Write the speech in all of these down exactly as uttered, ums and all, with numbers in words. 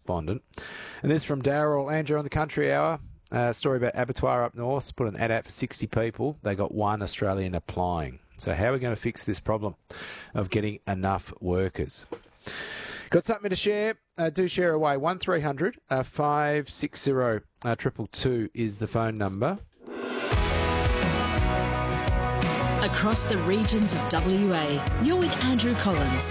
correspondent. And this from Darryl. Andrew on the Country Hour. Uh, story about abattoir up north. Put an ad out for sixty people. They got one Australian applying. So how are we going to fix this problem of getting enough workers? Got something to share? Uh, do share away. one three hundred five six zero two two two is the phone number. Across the regions of W A, you're with Andrew Collins.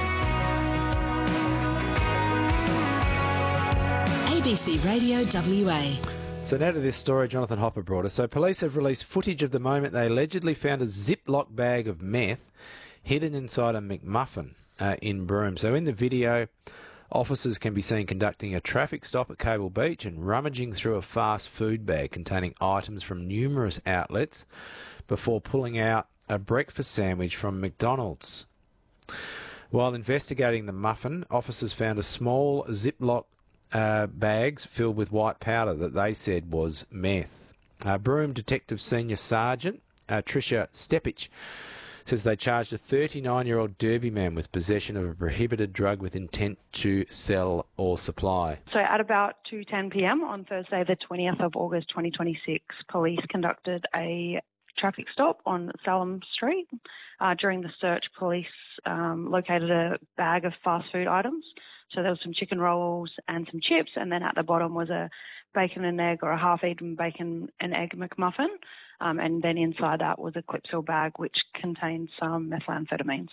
A B C Radio W A. So now to this story Jonathan Hopper brought us. So police have released footage of the moment they allegedly found a Ziploc bag of meth hidden inside a McMuffin uh, in Broome. So in the video, officers can be seen conducting a traffic stop at Cable Beach and rummaging through a fast food bag containing items from numerous outlets before pulling out a breakfast sandwich from McDonald's. While investigating the muffin, officers found a small Ziploc uh, bags filled with white powder that they said was meth. Uh, Broome Detective Senior Sergeant uh, Tricia Stepich says they charged a thirty-nine-year-old Derby man with possession of a prohibited drug with intent to sell or supply. So at about two ten p m on Thursday the twentieth of August twenty twenty-six, police conducted a traffic stop on Salem Street. Uh, during the search, police um, located a bag of fast food items. So there was some chicken rolls and some chips, and then at the bottom was a bacon and egg or a half-eaten bacon and egg McMuffin. Um, and then inside that was a Clipsil bag which contained some methamphetamines.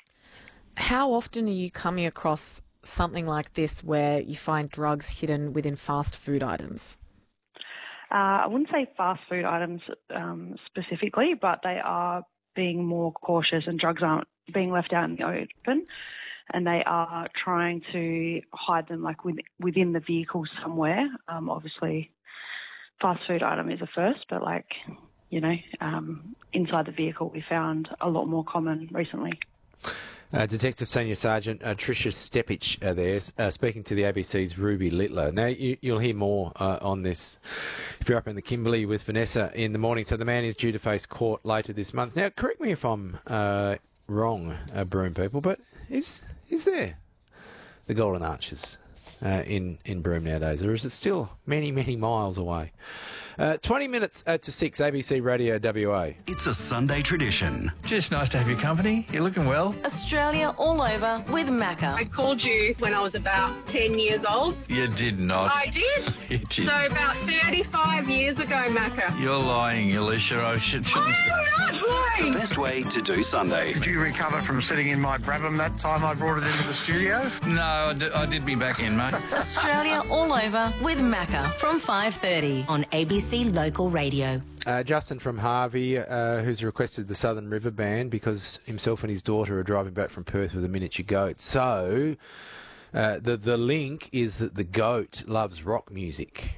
How often are you coming across something like this where you find drugs hidden within fast food items? Uh, I wouldn't say fast food items um, specifically, but they are being more cautious and drugs aren't being left out in the open, and they are trying to hide them like with, within the vehicle somewhere. Um, obviously, fast food item is a first, but like, you know, um, inside the vehicle we found a lot more common recently. Uh, Detective Senior Sergeant uh, Tricia Stepich uh, there, uh, speaking to the A B C's Ruby Littler. Now, you, you'll hear more uh, on this if you're up in the Kimberley with Vanessa in the morning. So the man is due to face court later this month. Now, correct me if I'm uh, wrong, uh, Broome people, but is is there the Golden Arches uh, in, in Broome nowadays, or is it still many, many miles away? Uh, twenty minutes uh, to six, A B C Radio W A. It's a Sunday tradition. Just nice to have your company. You're looking well. Australia all over with Macca. I called you when I was about ten years old. You did not. I did. You did. So about thirty-five years ago, Macca. You're lying, Alicia. I should, shouldn't I am not lying. The best way to do Sunday. Did you recover from sitting in my Brabham that time I brought it into the studio? No, I did, I did be back in, mate. Australia all over with Macca from five thirty on A B C Local Radio. Uh, Justin from Harvey, uh, who's requested the Southern River Band because himself and his daughter are driving back from Perth with a miniature goat. So uh, the the link is that the goat loves rock music.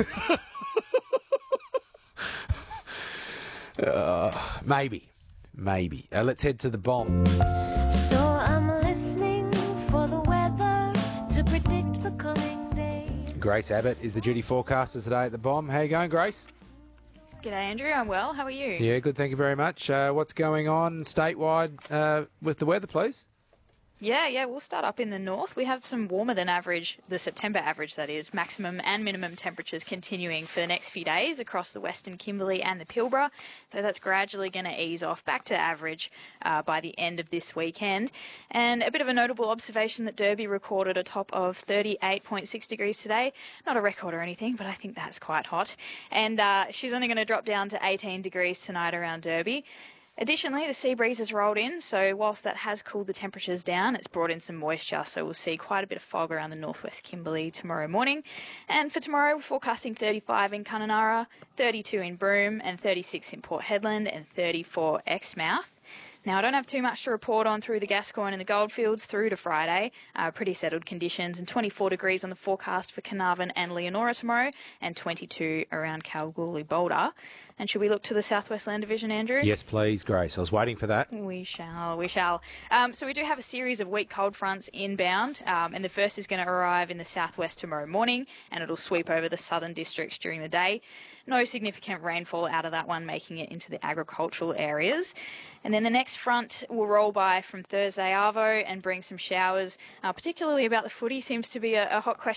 uh, maybe, maybe. Uh, let's head to the bomb. So I'm listening for the weather to predict the coming day. Grace Abbott is the duty forecaster today at the bomb. How you going, Grace? G'day, Andrew. I'm well. How are you? Yeah, good. Thank you very much. Uh, what's going on statewide uh, with the weather, please? Yeah, yeah, we'll start up in the north. We have some warmer than average, the September average that is, maximum and minimum temperatures continuing for the next few days across the Western Kimberley and the Pilbara, though that's gradually going to ease off back to average uh, by the end of this weekend. And a bit of a notable observation that Derby recorded a top of thirty-eight point six degrees today. Not a record or anything, but I think that's quite hot. And uh, she's only going to drop down to eighteen degrees tonight around Derby. Additionally, the sea breeze has rolled in, so whilst that has cooled the temperatures down, it's brought in some moisture, so we'll see quite a bit of fog around the northwest Kimberley tomorrow morning. And for tomorrow, we're forecasting thirty-five in Kununurra, thirty-two in Broome, and thirty-six in Port Hedland, and thirty-four Exmouth. Now, I don't have too much to report on through the Gascoyne and the Goldfields through to Friday. Uh, pretty settled conditions, and twenty-four degrees on the forecast for Carnarvon and Leonora tomorrow, and twenty-two around Kalgoorlie-Boulder. And should we look to the Southwest Land Division, Andrew? Yes, please, Grace. I was waiting for that. We shall, we shall. Um, so we do have a series of weak cold fronts inbound, um, and the first is going to arrive in the southwest tomorrow morning, and it'll sweep over the southern districts during the day. No significant rainfall out of that one, making it into the agricultural areas. And then the next front will roll by from Thursday arvo and bring some showers, uh, particularly about the footy. Seems to be a, a hot question